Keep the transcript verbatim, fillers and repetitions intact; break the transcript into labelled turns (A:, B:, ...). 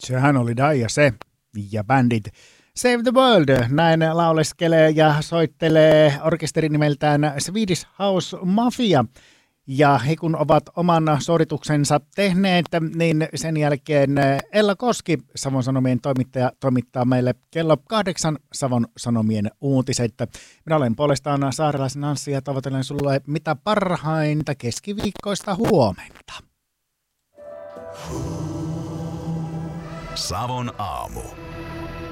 A: Sehän oli Daija se ja bändit Save the World. Näin lauleskelee ja soittelee orkesteri nimeltään Swedish House Mafia. Ja he kun ovat oman suorituksensa tehneet, niin sen jälkeen Ella Koski, Savon Sanomien toimittaja, toimittaa meille kello kahdeksan Savon Sanomien uutiset. Minä olen puolestaan saarelaisen Anssi ja toivotelen sinulle mitä parhainta keskiviikkoista huomenta.
B: Savon aamu.